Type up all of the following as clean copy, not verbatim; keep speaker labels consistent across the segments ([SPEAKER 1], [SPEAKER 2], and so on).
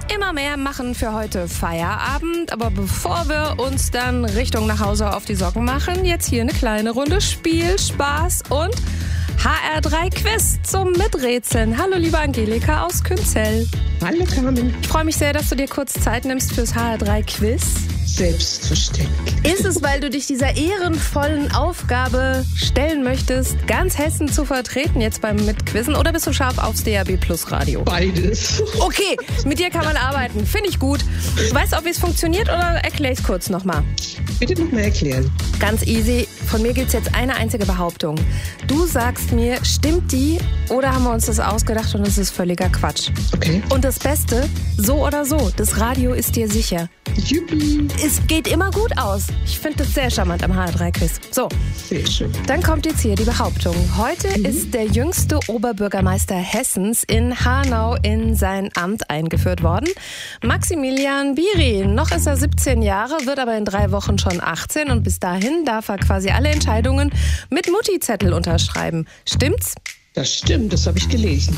[SPEAKER 1] immer mehr machen für heute Feierabend. Aber bevor wir uns dann Richtung nach Hause auf die Socken machen, jetzt hier eine kleine Runde Spiel, Spaß und HR3 Quiz zum Miträtseln. Hallo liebe Angelika aus Künzell.
[SPEAKER 2] Hallo Carmen.
[SPEAKER 1] Ich freue mich sehr, dass du dir kurz Zeit nimmst fürs HR3 Quiz.
[SPEAKER 2] Selbstverständlich.
[SPEAKER 1] Ist es, weil du dich dieser ehrenvollen Aufgabe stellen möchtest, ganz Hessen zu vertreten jetzt beim Mitquizzen, oder bist du scharf aufs DAB Plus Radio?
[SPEAKER 2] Beides.
[SPEAKER 1] Okay, mit dir kann man arbeiten. Finde ich gut. Weißt du, ob es funktioniert, oder erkläre ich es kurz nochmal?
[SPEAKER 2] Bitte nochmal erklären.
[SPEAKER 1] Ganz easy. Von mir gibt es jetzt eine einzige Behauptung. Du sagst mir, stimmt die oder haben wir uns das ausgedacht und es ist völliger Quatsch?
[SPEAKER 2] Okay.
[SPEAKER 1] Und das Beste, so oder so, das Radio ist dir sicher.
[SPEAKER 2] Juppie.
[SPEAKER 1] Es geht immer gut aus. Ich finde das sehr charmant am HR3-Quiz. So,
[SPEAKER 2] Sehr schön.
[SPEAKER 1] dann kommt jetzt hier die Behauptung. Heute ist der jüngste Oberbürgermeister Hessens in Hanau in sein Amt eingeführt worden. Maximilian Biri. Noch ist er 17 Jahre, wird aber in 3 Wochen schon 18 und bis dahin darf er quasi alle Entscheidungen mit Mutti-Zettel unterschreiben. Stimmt's?
[SPEAKER 2] Das stimmt, das habe ich gelesen.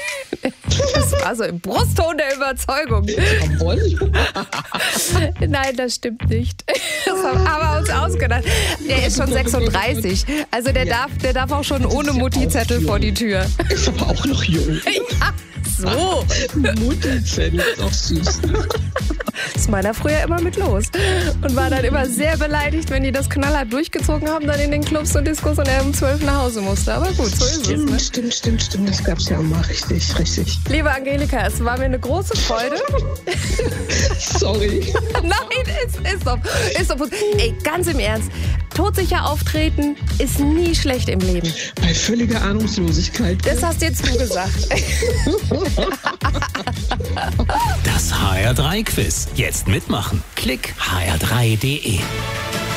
[SPEAKER 1] Das war so im Brustton der Überzeugung.
[SPEAKER 2] Jawohl.
[SPEAKER 1] Nein, das stimmt nicht. Das haben wir uns ausgedacht. Der ist schon 36. Also der darf auch schon ohne Mutti-Zettel vor die Tür.
[SPEAKER 2] Ist aber auch noch jung.
[SPEAKER 1] Ja, so.
[SPEAKER 2] Mutti-Zettel ist auch süß.
[SPEAKER 1] Ist meiner früher immer mit los. Und war dann immer sehr beleidigt, wenn die das knallhart durchgezogen haben, dann in den Clubs und Diskos und er um 12 nach Hause musste. Aber gut, so ist es. Ne?
[SPEAKER 2] Stimmt. Das gab's ja auch mal richtig.
[SPEAKER 1] Liebe Angelika, es war mir eine große Freude.
[SPEAKER 2] Sorry.
[SPEAKER 1] Nein, ist doch. Ey, ganz im Ernst. Todsicher auftreten ist nie schlecht im Leben.
[SPEAKER 2] Bei völliger Ahnungslosigkeit.
[SPEAKER 1] Das hast jetzt du gesagt.
[SPEAKER 3] Das HR3 Quiz. Jetzt mitmachen. Klick hr3.de.